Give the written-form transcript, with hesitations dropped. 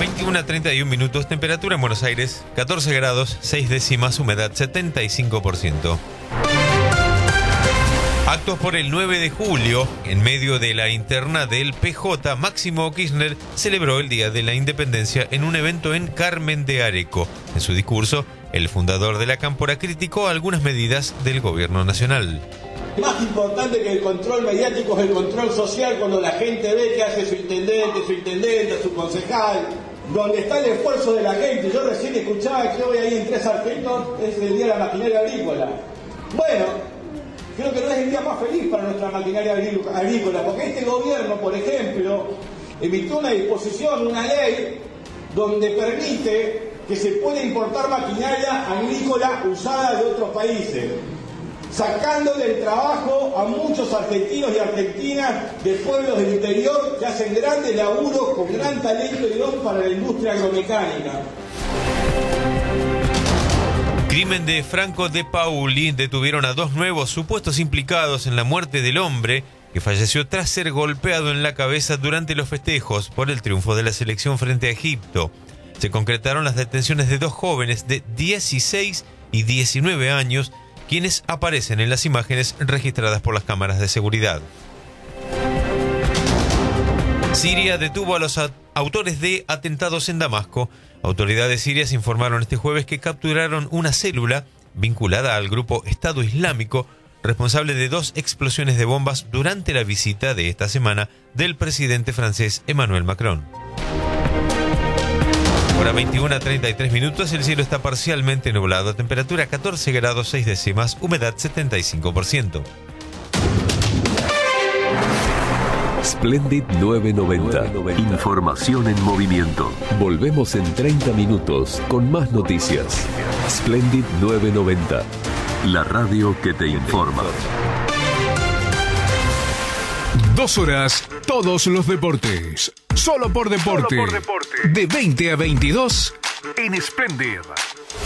21 a 31 minutos, temperatura en Buenos Aires 14 grados, 6 décimas, humedad 75%. Actos por el 9 de julio, en medio de la interna del PJ, Máximo Kirchner celebró el Día de la Independencia en un evento en Carmen de Areco. En su discurso, el fundador de la Cámpora criticó algunas medidas del gobierno nacional. Más importante que el control mediático es el control social, cuando la gente ve que hace su intendente, su concejal, donde está el esfuerzo de la gente. Yo recién escuchaba que hoy ahí en Tres Argentinos es el Día de la Maquinaria Agrícola. Bueno, creo que no es el día más feliz para nuestra maquinaria agrícola, porque este gobierno, por ejemplo, emitió una disposición, una ley, donde permite que se pueda importar maquinaria agrícola usada de otros países, sacándole el trabajo a muchos argentinos y argentinas de pueblos del interior que hacen grandes laburos con gran talento y don para la industria agromecánica. Crimen de Franco de Pauli. Detuvieron a 2 nuevos supuestos implicados en la muerte del hombre que falleció tras ser golpeado en la cabeza durante los festejos por el triunfo de la selección frente a Egipto. Se concretaron las detenciones de 2 jóvenes de 16 y 19 años, quienes aparecen en las imágenes registradas por las cámaras de seguridad. Siria detuvo a los autores de atentados en Damasco. Autoridades sirias informaron este jueves que capturaron una célula vinculada al grupo Estado Islámico, responsable de 2 explosiones de bombas durante la visita de esta semana del presidente francés Emmanuel Macron. Ahora 21 a 33 minutos, el cielo está parcialmente nublado, temperatura 14 grados 6 décimas, humedad 75%. Splendid 990. Información en movimiento. Volvemos en 30 minutos con más noticias. Splendid 990. La radio que te informa. 2 horas, todos los deportes. Solo por deporte. De 20 a 22 en Splendid.